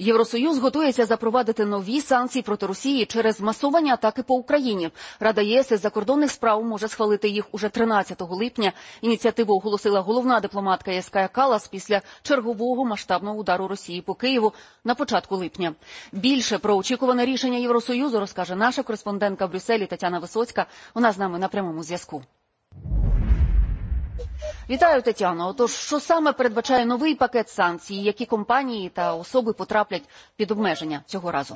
Євросоюз готується запровадити нові санкції проти Росії через масовані атаки по Україні. Рада ЄС із закордонних справ може схвалити їх уже 13 липня. Ініціативу оголосила головна дипломатка ЄС Кая Каллас після чергового масштабного удару Росії по Києву на початку липня. Більше про очікуване рішення Євросоюзу розкаже наша кореспондентка в Брюсселі Тетяна Висоцька. Вона з нами на прямому зв'язку. Вітаю, Тетяно. Отож, що саме передбачає новий пакет санкцій, які компанії та особи потраплять під обмеження цього разу?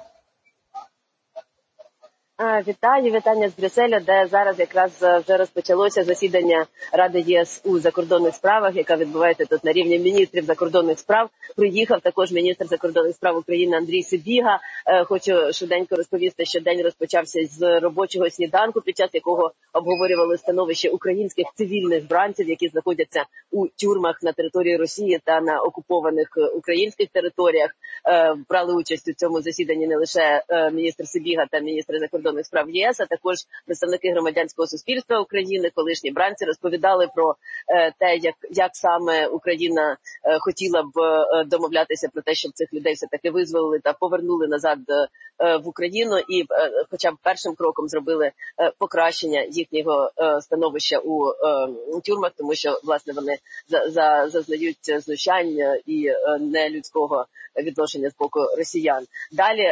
Вітання з Брюсселя, де зараз якраз вже розпочалося засідання Ради ЄС у закордонних справах, яка відбувається тут на рівні міністрів закордонних справ. Приїхав також міністр закордонних справ України Андрій Сибіга. Хочу швиденько розповісти, що день розпочався з робочого сніданку, під час якого обговорювали становище українських цивільних бранців, які знаходяться у тюрмах на території Росії та на окупованих українських територіях. Брали участь у цьому засіданні не лише міністр Сибіга та міністр закордонних справ ЄС, а також представники громадянського суспільства України, колишні бранці, розповідали про те, як саме Україна хотіла б домовлятися про те, щоб цих людей все-таки визволили та повернули назад в Україну, і хоча б першим кроком зробили покращення їхнього становища у тюрмах, тому що, власне, вони зазнають знущань і нелюдського відношення з боку росіян. Далі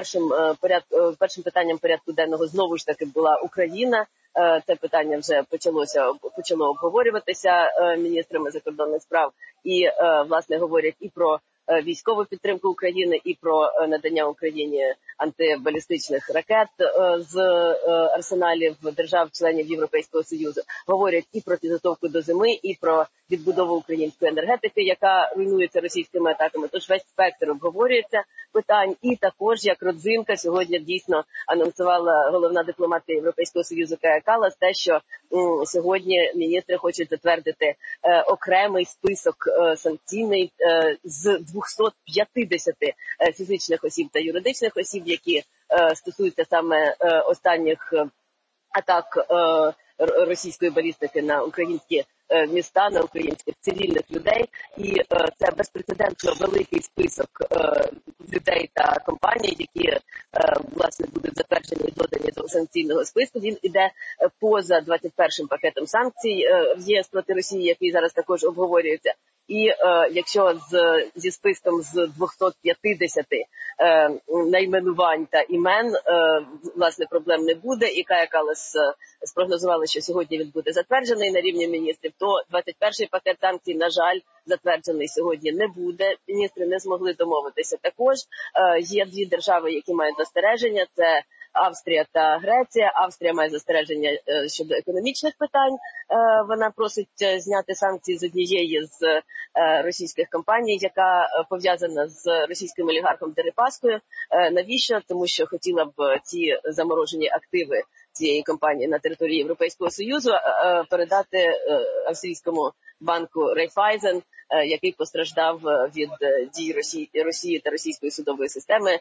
першим питанням порядку денного знову ж таки була Україна. Це питання вже почало обговорюватися міністрами закордонних справ і, власне, говорять і про військову підтримку України, і про надання Україні антибалістичних ракет з арсеналів держав-членів Європейського Союзу. Говорять і про підготовку до зими, і про відбудову української енергетики, яка руйнується російськими атаками. Тож весь спектр обговорюється питань. І також, як родзинка, сьогодні дійсно анонсувала головна дипломатка Європейського Союзу Кая Каллас те, що сьогодні міністри хочуть затвердити окремий список санкційний з 250 фізичних осіб та юридичних осіб, які стосуються саме останніх атак російської балістики на українські міста, на українських цивільних людей. І це безпрецедентно великий список людей та компаній, які, власне, будуть затверджені і додані до санкційного списку. Він іде поза 21-м пакетом санкцій в ЄС проти Росії, який зараз також обговорюється. І якщо зі списком з 250 найменувань та імен, власне, проблем не буде, і Кая Каллас спрогнозувала, що сьогодні він буде затверджений на рівні міністрів, то 21-й пакет санкцій, на жаль, затверджений сьогодні не буде. Міністри не змогли домовитися. Також є дві держави, які мають застереження – це Австрія та Греція. Австрія має застереження щодо економічних питань. Вона просить зняти санкції з однієї з російських компаній, яка пов'язана з російським олігархом Дерипаскою. Навіщо? Тому що хотіла б ці заморожені активи цієї компанії на території Європейського Союзу передати австрійському банку Райфайзен, який постраждав від дій Росії та російської судової системи,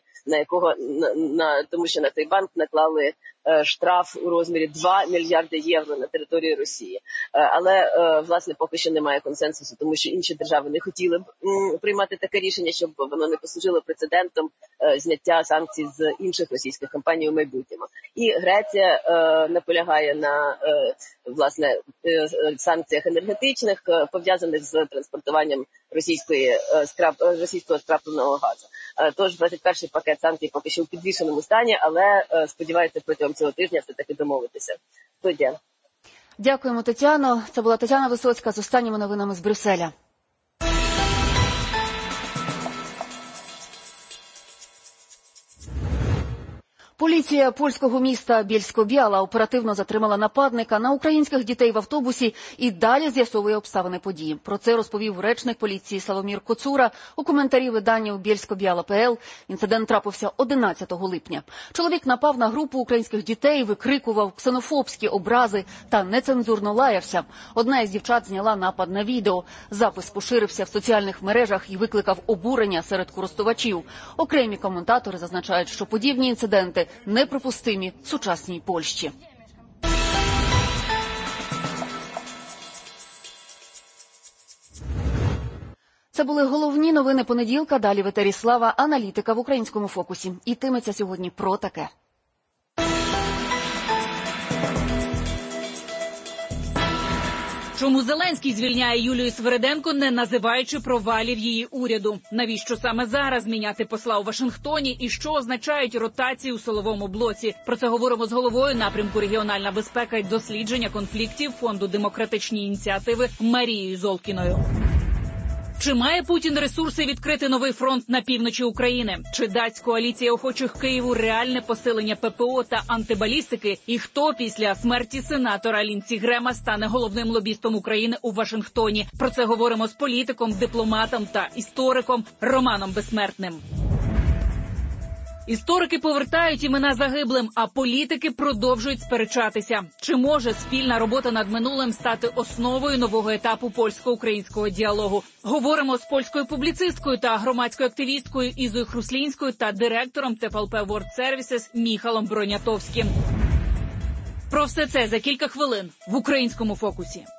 тому що на цей банк наклали штраф у розмірі 2 мільярди євро на території Росії. Але, власне, поки що немає консенсусу, тому що інші держави не хотіли б приймати таке рішення, щоб воно не послужило прецедентом зняття санкцій з інших російських компаній у майбутньому. І Греція наполягає на, власне, санкціях енергетичних, пов'язаних з транспортуванням російського скрапленого газу. Тож 21-й пакет санкцій поки що у підвішеному стані, але сподіваюся протягом цього тижня все-таки домовитися. Студія. Дякуємо, Тетяно. Це була Тетяна Висоцька з останніми новинами з Брюсселя. Поліція польського міста Бєльсько-Біала оперативно затримала нападника на українських дітей в автобусі і далі з'ясовує обставини події. Про це розповів речник поліції Славомір Коцура у коментарі виданню Бєльсько-Біала.pl. Інцидент трапився 11 липня. Чоловік напав на групу українських дітей, викрикував ксенофобські образи та нецензурно лаявся. Одна із дівчат зняла напад на відео. Запис поширився в соціальних мережах і викликав обурення серед користувачів. Окремі коментатори зазначають, що подібні інциденти неприпустимі в сучасній Польщі. Це були головні новини понеділка. Далі в етері Слава, аналітика в українському фокусі. Йтиметься сьогодні про таке. Чому Зеленський звільняє Юлію Свириденко, не називаючи провалів її уряду? Навіщо саме зараз міняти посла у Вашингтоні і що означають ротації у силовому блоці? Про це говоримо з головою напрямку «Регіональна безпека і дослідження конфліктів» Фонду демократичні ініціативи Марією Золкіною. Чи має Путін ресурси відкрити новий фронт на півночі України? Чи дасть коаліція охочих Києву реальне посилення ППО та антибалістики? І хто після смерті сенатора Лінці Грема стане головним лобістом України у Вашингтоні? Про це говоримо з політиком, дипломатом та істориком Романом Безсмертним. Історики повертають імена загиблим, а політики продовжують сперечатися. Чи може спільна робота над минулим стати основою нового етапу польсько-українського діалогу? Говоримо з польською публіцисткою та громадською активісткою Ізою Хруслінською та директором ТПЛП World Services Міхалом Бронятовським. Про все це за кілька хвилин в українському фокусі.